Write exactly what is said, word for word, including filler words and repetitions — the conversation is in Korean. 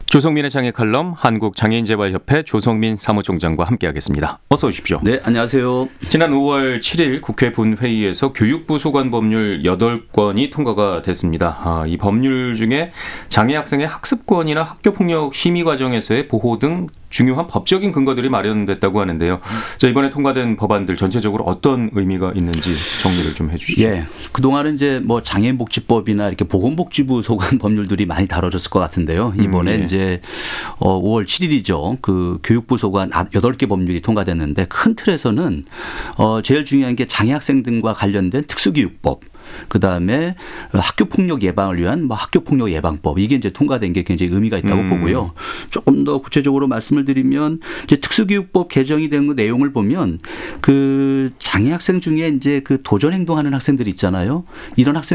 조성민의 장애 칼럼 한국장애인재발협회 조성민 사무총장과 함께하겠습니다. 어서 오십시오. 네, 안녕하세요. 지난 오월 칠일 국회 본회의에서 교육부 소관 법률 여덟 건이 통과가 됐습니다. 아, 이 법률 중에 장애 학생의 학습권이나 학교폭력 심의 과정에서의 보호 등 중요한 법적인 근거들이 마련됐다고 하는데요. 자, 이번에 통과된 법안들 전체적으로 어떤 의미가 있는지 정리를 좀 해주시죠. 예, 그동안은 이제 뭐 장애인복지법이나 이렇게 보건복지부 소관 법률들이 많이 다뤄졌을 것 같은데요. 이번에 음, 예. 이제 오월 칠일이죠. 그 교육부 소관 여덟 개 법률이 통과됐는데 큰 틀에서는 어 제일 중요한 게 장애 학생 등과 관련된 특수교육법. 그다음에 학교폭력 예방을 위한 뭐 학교폭력 예방법 이게 이제 통과된 게 굉장히 의미가 있다고 음. 보고요. 조금 더 구체적으로 말씀을 드리면 이제 특수교육법 개정이 된 그 내용을 보면 그 장애 학생 중에 이제 그 도전 행동하는 학생들이 있잖아요. 이런 학생